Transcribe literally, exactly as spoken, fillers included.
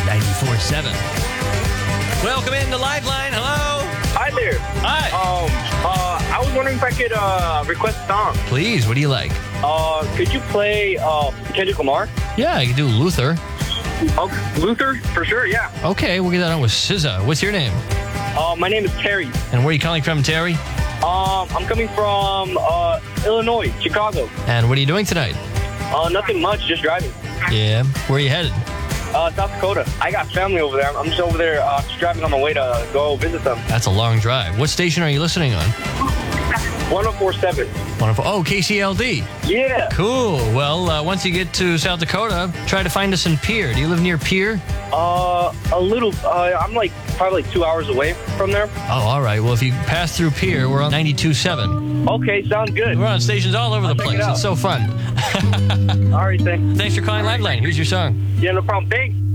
ninety-four point seven. Welcome into Liveline. Hello. Hi there. Hi. Um, uh, I was wondering if I could uh, request a song. Please, what do you like? Uh, could you play uh, Kendrick Lamar? Yeah, you can do Luther. Oh, Luther? For sure, yeah. Okay, we'll get that on with S Z A. What's your name? Uh, my name is Terry. And where are you calling from, Terry? Um, I'm coming from uh, Illinois, Chicago. And what are you doing tonight? Uh, nothing much, just driving. Yeah. Where are you headed? Uh, South Dakota. I got family over there. I'm just over there uh, just driving on my way to go visit them. That's a long drive. What station are you listening on? one oh four point seven. Wonderful. Oh, K C L D. Yeah. Cool. Well, uh, once you get to South Dakota, try to find us in Pierre. Do you live near Pierre? Uh, a little. Uh, I'm like probably like two hours away from there. Oh, all right. Well, if you pass through Pierre, we're on ninety-two point seven. Okay, sounds good. We're on stations all over I'll the check place. it out. It's so fun. All right, thanks. Thanks for calling Liveline. Here's your song. Yeah, no problem. Thanks.